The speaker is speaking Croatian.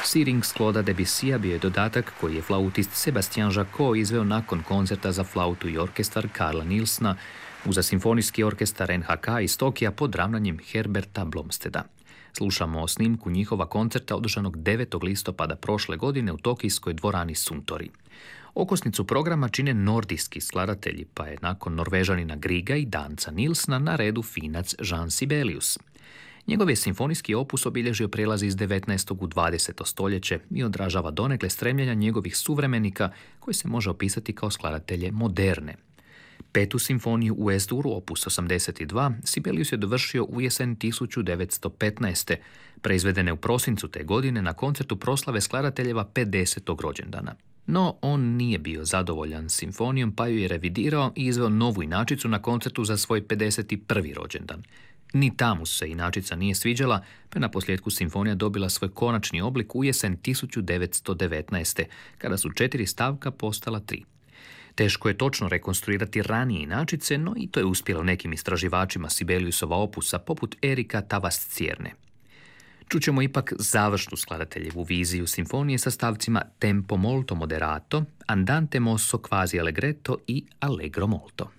Syrinx Claude'a Debussyja bio je dodatak koji je flautist Sebastian Jacot izveo nakon koncerta za flautu i orkestar Carla Nilssona uz simfonijski orkestar NHK iz Tokija pod ravnanjem Herberta Blomsteda. Slušamo o snimku njihova koncerta održanog 9. listopada prošle godine u tokijskoj dvorani Suntory. Okosnicu programa čine nordijski skladatelji, pa je nakon Norvežanina Griega i Danca Nilssona na redu Finac Jean Sibelius. Njegov je simfonijski opus obilježio prelaz iz 19. u 20. stoljeće i odražava donekle stremljenja njegovih suvremenika koji se može opisati kao skladatelje moderne. Petu simfoniju u S-duru, opus 82, Sibelius je dovršio u jesen 1915. preizvedene u prosincu te godine na koncertu proslave skladateljeva 50. rođendana. No, on nije bio zadovoljan simfonijom, pa ju je revidirao i izveo novu inačicu na koncertu za svoj 51. rođendan. Ni ta mu se inačica nije sviđala, pa na posljedku simfonija dobila svoj konačni oblik u jesen 1919. kada su 4 stavka postala 3. Teško je točno rekonstruirati ranije inačice, no i to je uspjelo nekim istraživačima Sibeliusova opusa poput Erika Tavascierne. Čućemo ipak završnu skladateljevu viziju simfonije sa stavcima Tempo molto moderato, Andante mosso quasi allegretto i Allegro molto.